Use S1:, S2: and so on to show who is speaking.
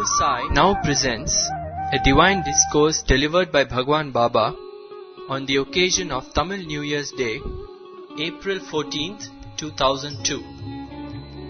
S1: Radio Sai now presents a divine discourse delivered by Bhagwan Baba on the occasion of Tamil New Year's Day, April 14th, 2002.